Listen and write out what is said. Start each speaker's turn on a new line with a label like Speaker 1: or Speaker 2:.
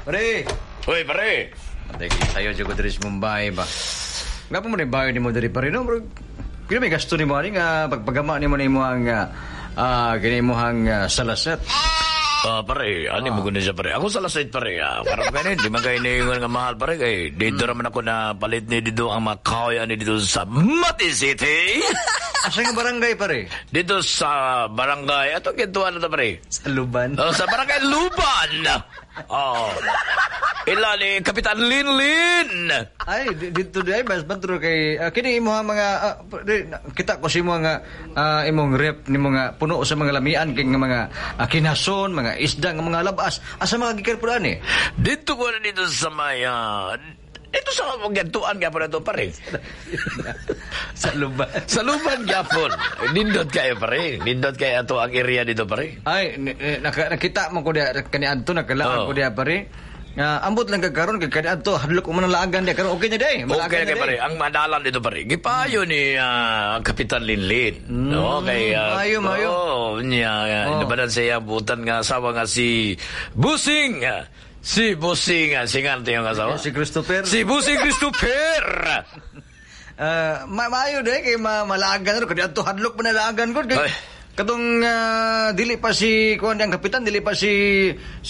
Speaker 1: Pare!
Speaker 2: Hoy, pare.
Speaker 1: Matay sayo dyan ko diri sa Mumbai ba? Nga po mo na bayo ni mo diri pare, no? Bro, kaya may gasto ni mo nga pagpagama ni mo na mo ang gani mo ang salaset.
Speaker 2: Pare, ano mo guna siya, pare? Ako sa lasait, pare. Parang ganun, di man kayo naiingon nga mahal, pare. Kaya dito naman ako na palit ni dito ang makaway ani dito sa Mati City.
Speaker 1: Asa nga barangay pare?
Speaker 2: Dito sa barangay. Ato, kintuan na to, pare.
Speaker 1: Sa Luban.
Speaker 2: Sa barangay Luban. Ilali, Kapitan Linlin.
Speaker 1: Ay, dito di ay mas bantro kay kini imo mga kita ko si mo nga imong rep ni mga puno sa mga lamian kay nga mga kinason, mga isda nga mga labas. Asa mga gikan pud ani?
Speaker 2: Dito ko na dito sa maya. Ito sa magantuan ka pa na to, pare.
Speaker 1: Sa Luban.
Speaker 2: Sa Luban, Gapon. Nindot kayo, pare. Nindot kayo ato ang area dito, pare.
Speaker 1: Ay, nakita mo ko dia kaniadto nakalaan ko dia pare. Ambot lang kagkaron kay kaniadto hadlok mo nang laagan dia karon okay na day.
Speaker 2: Okay na kay pare. Ang madalan dito, pare. Gipayo ni Kapitan Linlin. No, kay
Speaker 1: mayo.
Speaker 2: Niya nabadan siya butan nga asawa nga si Busing. Si Busing, singante yung asawa.
Speaker 1: Si Christopher.
Speaker 2: Si Busing Christopher.
Speaker 1: Maayo de kay malagan ro kay adto hadlok mo na laagan ko kay katong dili pa si kuan ang kapitan dili pa si